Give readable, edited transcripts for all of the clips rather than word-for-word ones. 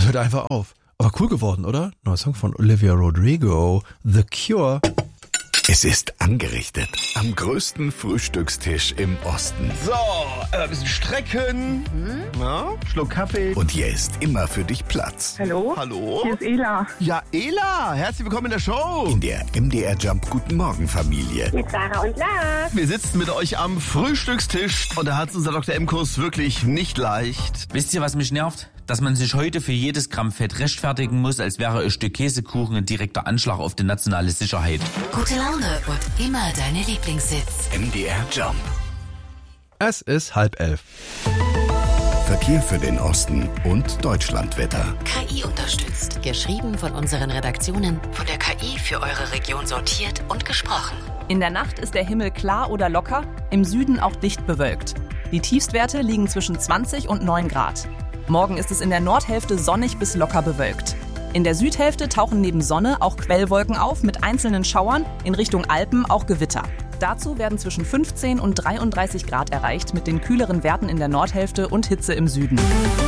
hört einfach auf. Aber cool geworden, oder? Neuer Song von Olivia Rodrigo, The Cure. Es ist angerichtet am größten Frühstückstisch im Osten. So, ein bisschen strecken. Na, Schluck Kaffee. Und hier ist immer für dich Platz. Hallo? Hallo? Hier ist Ela. Ja, Ela, herzlich willkommen in der Show. In der MDR Jump Guten Morgen Familie. Mit Sarah und Lars. Wir sitzen mit euch am Frühstückstisch und da hat unser Dr. M-Kurs wirklich nicht leicht. Wisst ihr, was mich nervt? Dass man sich heute für jedes Gramm Fett rechtfertigen muss, als wäre ein Stück Käsekuchen ein direkter Anschlag auf die nationale Sicherheit. Gute Laune und immer deine Lieblingssitz. MDR Jump. Es ist 10:30. Verkehr für den Osten und Deutschlandwetter. KI unterstützt. Geschrieben von unseren Redaktionen. Von der KI für eure Region sortiert und gesprochen. In der Nacht ist der Himmel klar oder locker, im Süden auch dicht bewölkt. Die Tiefstwerte liegen zwischen 20 und 9 Grad. Morgen ist es in der Nordhälfte sonnig bis locker bewölkt. In der Südhälfte tauchen neben Sonne auch Quellwolken auf mit einzelnen Schauern, in Richtung Alpen auch Gewitter. Dazu werden zwischen 15 und 33 Grad erreicht mit den kühleren Werten in der Nordhälfte und Hitze im Süden.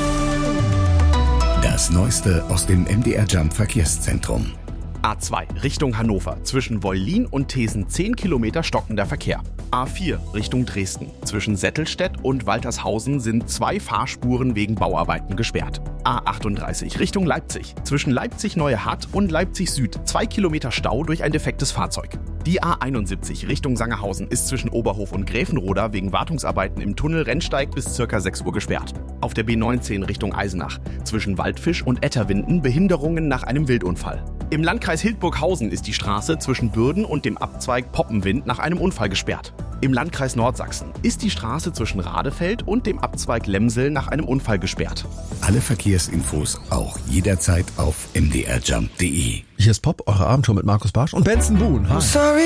Das Neueste aus dem MDR Jump Verkehrszentrum. A2 Richtung Hannover. Zwischen Wollin und Thesen 10 Kilometer stockender Verkehr. A4 Richtung Dresden. Zwischen Settelstedt und Waltershausen sind 2 Fahrspuren wegen Bauarbeiten gesperrt. A38 Richtung Leipzig. Zwischen Leipzig-Neue-Hatt und Leipzig-Süd 2 Kilometer Stau durch ein defektes Fahrzeug. Die A71 Richtung Sangerhausen ist zwischen Oberhof und Gräfenroda wegen Wartungsarbeiten im Tunnel Rennsteig bis ca. 6 Uhr gesperrt. Auf der B19 Richtung Eisenach. Zwischen Waldfisch und Etterwinden Behinderungen nach einem Wildunfall. Im Landkreis Hildburghausen ist die Straße zwischen Bürden und dem Abzweig Poppenwind nach einem Unfall gesperrt. Im Landkreis Nordsachsen ist die Straße zwischen Radefeld und dem Abzweig Lemsel nach einem Unfall gesperrt. Alle Verkehrsinfos auch jederzeit auf mdrjump.de. Hier ist Pop, eure Abendshow mit Markus Barsch und Benson Boone. Hi. Sorry